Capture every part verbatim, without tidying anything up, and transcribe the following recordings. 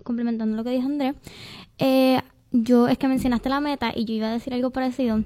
complementando lo que dijo Andrés, eh, yo es que mencionaste la meta y yo iba a decir algo parecido,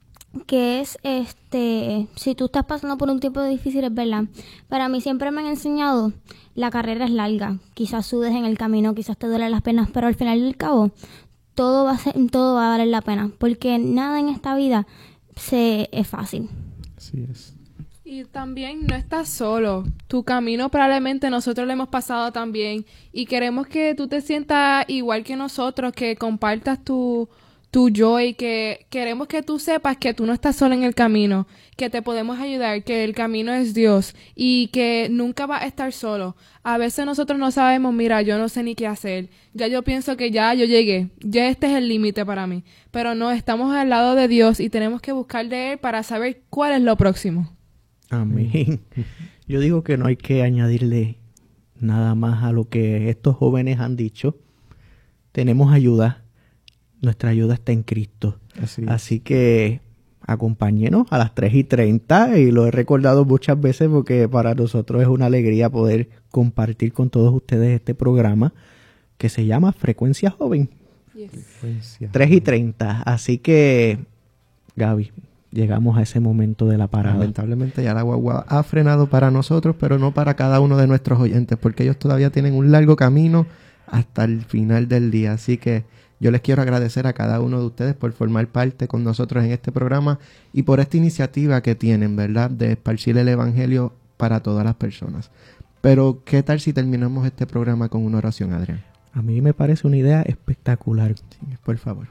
que es, este, si tú estás pasando por un tiempo difícil, es verdad, para mí siempre me han enseñado, la carrera es larga, quizás sudes en el camino, quizás te duelen las penas, pero al final del cabo, todo va a ser, todo va a valer la pena, porque nada en esta vida se es fácil. Así es. Y también no estás solo. Tu camino probablemente nosotros lo hemos pasado también. Y queremos que tú te sientas igual que nosotros, que compartas tu, tu joy, que queremos que tú sepas que tú no estás solo en el camino, que te podemos ayudar, que el camino es Dios y que nunca vas a estar solo. A veces nosotros no sabemos, mira, yo no sé ni qué hacer. Ya yo pienso que ya yo llegué, ya este es el límite para mí. Pero no, estamos al lado de Dios y tenemos que buscar de Él para saber cuál es lo próximo. Amén. Yo digo que no hay que añadirle nada más a lo que estos jóvenes han dicho. Tenemos ayuda. Nuestra ayuda está en Cristo. Así, Así que acompáñenos a las tres y treinta y lo he recordado muchas veces porque para nosotros es una alegría poder compartir con todos ustedes este programa que se llama Frecuencia Joven. Yes. Frecuencia. tres y treinta. Así que, Gaby, llegamos a ese momento de la parada. Lamentablemente ya la guagua ha frenado para nosotros, pero no para cada uno de nuestros oyentes, porque ellos todavía tienen un largo camino hasta el final del día. Así que yo les quiero agradecer a cada uno de ustedes por formar parte con nosotros en este programa y por esta iniciativa que tienen, ¿verdad?, de esparcir el evangelio para todas las personas. Pero, ¿qué tal si terminamos este programa con una oración, Adrián? A mí me parece una idea espectacular. Sí, por favor.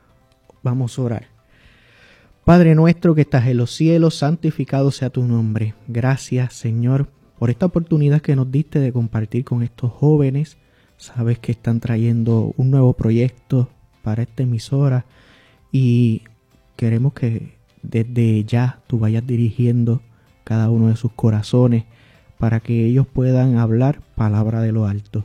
Vamos a orar. Padre nuestro que estás en los cielos, santificado sea tu nombre. Gracias, Señor, por esta oportunidad que nos diste de compartir con estos jóvenes. Sabes que están trayendo un nuevo proyecto para esta emisora y queremos que desde ya tú vayas dirigiendo cada uno de sus corazones para que ellos puedan hablar palabra de lo alto.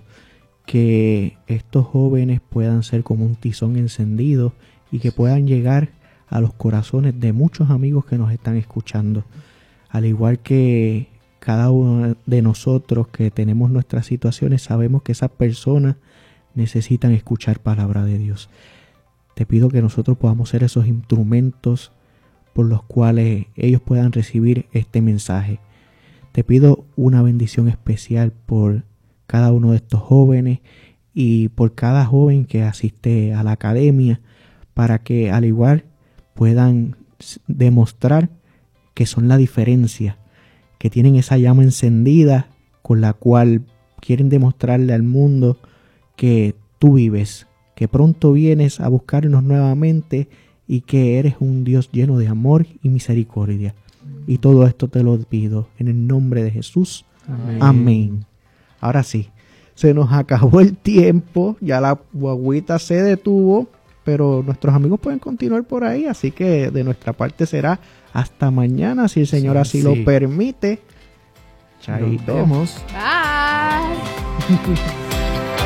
Que estos jóvenes puedan ser como un tizón encendido y que puedan llegar a los corazones de muchos amigos que nos están escuchando. Al igual que cada uno de nosotros que tenemos nuestras situaciones, sabemos que esas personas necesitan escuchar palabra de Dios. Te pido que nosotros podamos ser esos instrumentos por los cuales ellos puedan recibir este mensaje. Te pido una bendición especial por cada uno de estos jóvenes y por cada joven que asiste a la academia, para que al igual puedan demostrar que son la diferencia, que tienen esa llama encendida con la cual quieren demostrarle al mundo que tú vives, que pronto vienes a buscarnos nuevamente y que eres un Dios lleno de amor y misericordia. Y todo esto te lo pido en el nombre de Jesús. Amén. Amén. Ahora sí, se nos acabó el tiempo, ya la guaguita se detuvo, pero nuestros amigos pueden continuar por ahí, así que de nuestra parte será hasta mañana, si el Señor sí, así sí. lo permite. Chaito. Nos vemos. Bye.